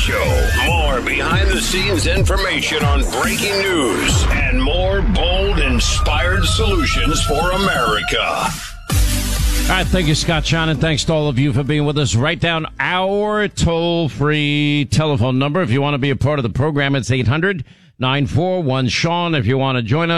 Show. More behind-the-scenes information on breaking news and more bold, inspired solutions for America. All right, thank you, Scott John, and thanks to all of you for being with us. Write down our toll-free telephone number. If you want to be a part of the program, it's 800-941-SEAN. If you want to join us,